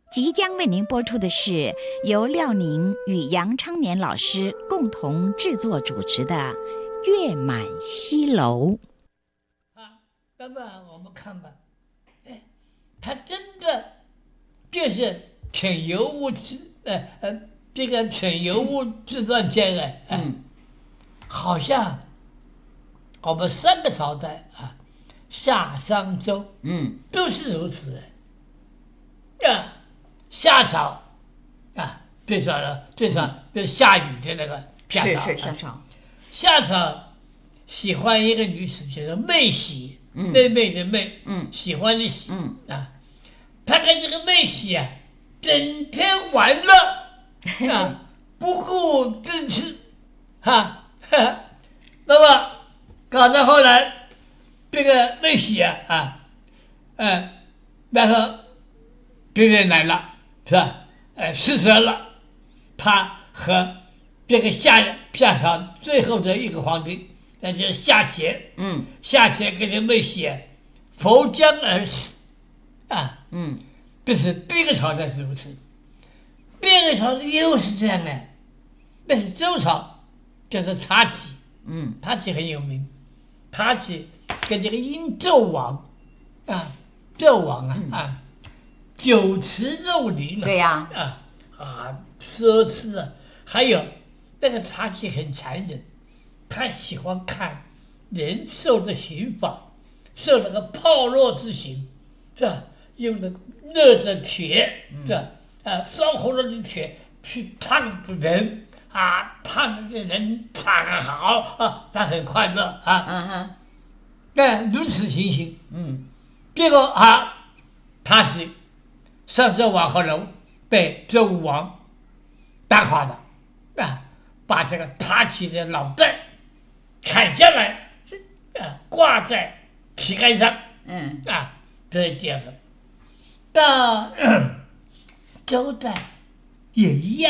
即将为您播出的是由廖宁与杨昌年老师共同制作主持的《月满西楼》。 那么我们看吧，他真的就是挺尤物这个挺尤物制作家的，好像我们3个朝代夏商周，都是如此的。夏朝最少就是夏禹的那个夏朝， 是夏朝。 夏朝喜欢一个女子叫做妹喜，妹妹的妹，喜欢的喜，他跟这个妹喜整天玩乐，不顾政事，那么搞到后来，这个妹喜然后别人来了，是吧？失传了，他和这个夏朝最后的一个皇帝，那就是夏桀，夏桀跟这妹喜扶江而死，这是第一个朝代是如此，第二个朝代又是这样的，那是周朝，叫做妲己，妲己很有名，妲己跟这个殷纣王，酒池肉林嘛， 对呀， 奢侈啊，还有那个妲己很残忍，他喜欢看人受的刑罚，受那个炮烙之刑，是吧？用那个热的铁，是吧？烧红了的铁去烫的人，烫的这人惨好他很快乐如此情形，结果妲己上周王后楼被周武王打垮了，把这个妲己的脑袋砍下来，挂在旗杆上，这是第二个。到周代也一样。